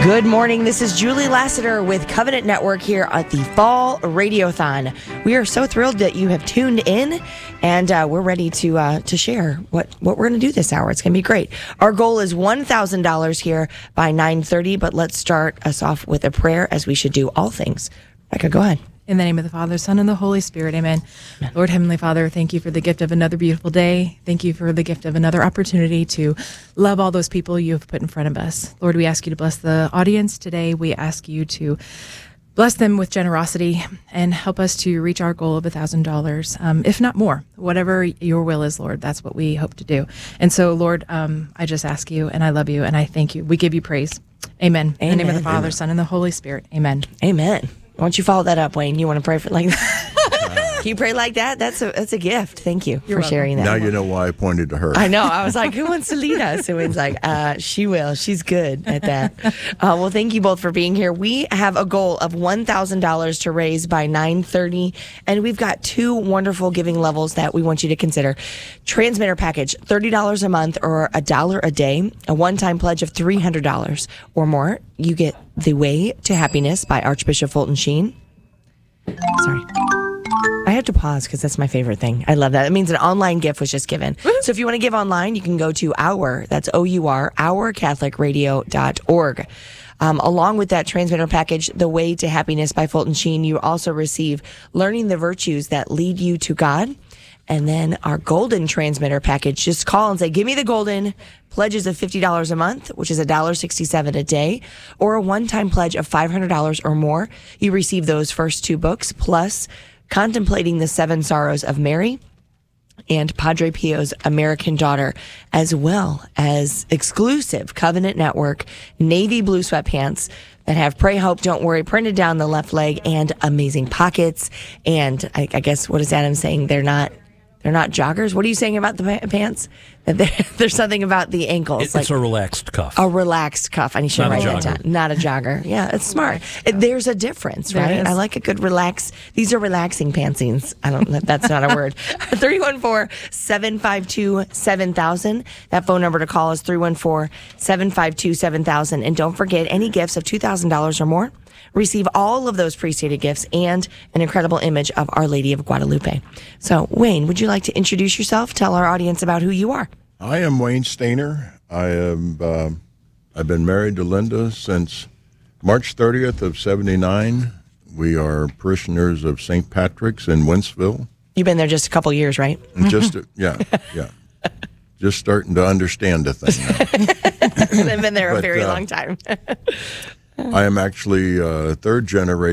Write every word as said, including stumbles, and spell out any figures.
Good morning. This is Julie Lassiter with Covenant Network here at the Fall Radiothon. We are so thrilled that you have tuned in, and uh, we're ready to uh, to share what, what we're going to do this hour. It's going to be great. Our goal is one thousand dollars here by nine thirty, but let's start us off with a prayer, as we should do all things. Becca, go ahead. In the name of the Father, Son, and the Holy Spirit, amen. Amen. Lord, Heavenly Father, thank you for the gift of another beautiful day. Thank you for the gift of another opportunity to love all those people you have put in front of us. Lord, we ask you to bless the audience today. We ask you to bless them with generosity and help us to reach our goal of one thousand dollars, um, if not more. Whatever your will is, Lord, that's what we hope to do. And so, Lord, um, I just ask you, and I love you, and I thank you. We give you praise. Amen. Amen. In the name of the Father, Amen. Son, and the Holy Spirit. Amen. Amen. Why don't you follow that up, Wayne? You want to pray for like that? Can you pray like that? That's a that's a gift. Thank you You're for welcome. sharing that. Now you know why I pointed to her. I know. I was like, who wants to lead us? And Wayne's like, uh, she will. She's good at that. Uh, well, thank you both for being here. We have a goal of one thousand dollars to raise by nine thirty, and we've got two wonderful giving levels that we want you to consider. Transmitter package, thirty dollars a month or a dollar a day. A one-time pledge of three hundred dollars or more. You get The Way to Happiness by Archbishop Fulton Sheen. Sorry. I have to pause because that's my favorite thing. I love that. It means an online gift was just given. So if you want to give online, you can go to our, that's O U R, our catholic radio dot org. Um, along with that transmitter package, The Way to Happiness by Fulton Sheen, you also receive Learning the Virtues That Lead You to God. And then our golden transmitter package, just call and say, give me the golden. Pledges of fifty dollars a month, which is one dollar and sixty-seven cents a day, or a one-time pledge of five hundred dollars or more. You receive those first two books, plus Contemplating the Seven Sorrows of Mary and Padre Pio's American Daughter, as well as exclusive Covenant Network navy blue sweatpants that have Pray, Hope, Don't Worry printed down the left leg, and amazing pockets. And I, I guess, what is Adam saying? They're not... They're not joggers. What are you saying about the pa- pants? There's something about the ankles. It's like a relaxed cuff. A relaxed cuff. I need to Not a write that jogger. down. Not a jogger. Yeah, it's smart. It, there's a difference, There right? is. I like a good relax. These are relaxing pantsings. I don't. That's not a word. three one four, seven five two, seven thousand. That phone number to call is three one four, seven five two, seven thousand. And don't forget, any gifts of two thousand dollars or more receive all of those pre-stated gifts and an incredible image of Our Lady of Guadalupe. So, Wayne, would you like to introduce yourself? Tell our audience about who you are. I am Wayne Stainer. I am. Uh, I've been married to Linda since March thirtieth of seventy-nine. We are parishioners of Saint Patrick's in Wentzville. You've been there just a couple years, right? And just yeah, yeah, just starting to understand the thing now. They've been there a But, very uh, long time. I am actually uh, third generation